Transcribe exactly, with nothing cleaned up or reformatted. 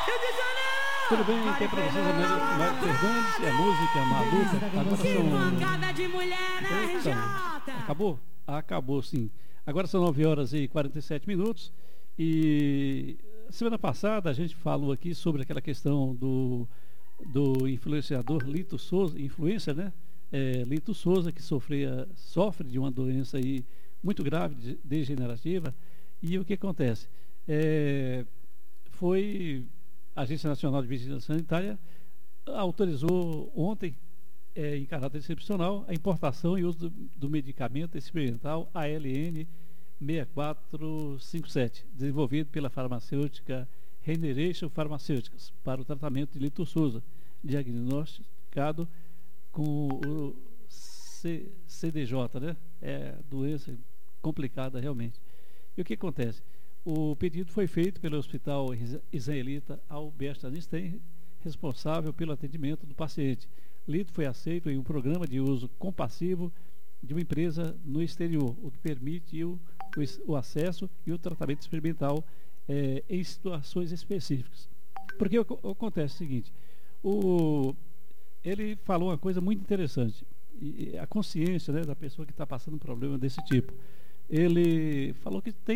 Tudo bem, tem para vocês a Mário Fernandes e a música Maluca. Agora são... de mulher, Eita, acabou? Acabou, sim. Agora são nove horas e quarenta e sete minutos. E semana passada a gente falou aqui sobre aquela questão do, do influenciador Lito Souza, influencer, né? É, Lito Souza, que sofria, sofre de uma doença aí muito grave, degenerativa. E o que acontece? É, foi... A Agência Nacional de Vigilância Sanitária autorizou ontem, é, em caráter excepcional, a importação e uso do, do medicamento experimental A L N seis quatro cinco sete, desenvolvido pela farmacêutica Regeneration Pharmaceuticals, para o tratamento de Lito Souza, diagnosticado com o C, CDJ, né? É doença complicada realmente. E o que acontece? O pedido foi feito pelo Hospital Israelita Albert Einstein, responsável pelo atendimento do paciente. Lito foi aceito em um programa de uso compassivo de uma empresa no exterior, o que permite o, o, o acesso e o tratamento experimental eh, em situações específicas. Porque o, o, acontece o seguinte, o, ele falou uma coisa muito interessante, e a consciência, né, da pessoa que está passando um problema desse tipo. Ele falou que tem